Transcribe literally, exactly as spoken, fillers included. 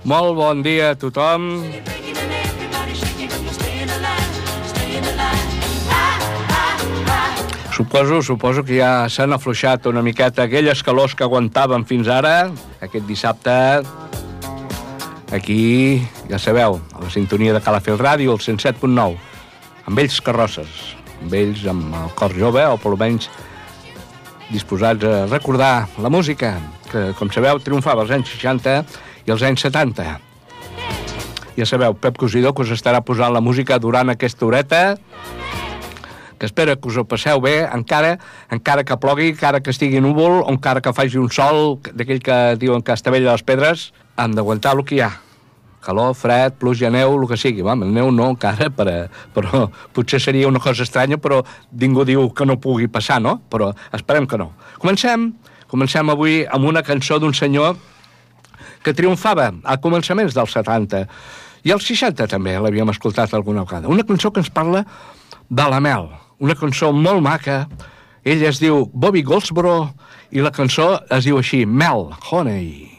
Molt bon dia a tothom. Suposo, suposo que ja s'han afluixat una miqueta aquelles calors que aguantàvem fins ara. Aquest dissabte, aquí, ja sabeu, a la sintonia de Calafell Ràdio, el cent set punt nou, amb ells carrosses, amb ells amb el cor jove, o per almenys disposats a recordar la música, que, com sabeu, triomfava als anys seixanta i als anys setanta. Ja sabeu, Pep Cosidó, que us estarà posant la música durant aquesta horeta, que espero que us ho passeu bé, encara, encara que plogui, encara que estigui núvol, o encara que faci un sol, d'aquell que diuen que estavella les pedres, hem d'aguantar el que hi ha. Calor, fred, pluja, neu, el que sigui. Vam, el neu no encara, per a, però potser seria una cosa estranya, però ningú diu que no pugui passar, no? Però esperem que no. Comencem, comencem avui amb una cançó d'un senyor que triomfava a començaments dels setanta, i als seixanta també l'havíem escoltat alguna vegada. Una cançó que ens parla de la mel, una cançó molt maca. Ell es diu Bobby Goldsboro i la cançó es diu així, Mel, Honey.